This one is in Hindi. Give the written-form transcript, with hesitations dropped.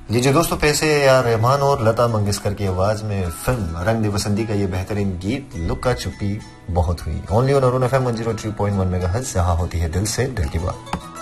लीजिए दोस्तों, पैसे या रहमान और लता मंगेशकर की आवाज में फिल्म रंग दे बसंती का ये बेहतरीन गीत लुक्का छुपी बहुत हुई। Only on Arun FM 103.1 megahertz. जहां होती है दिल से दिल की बात।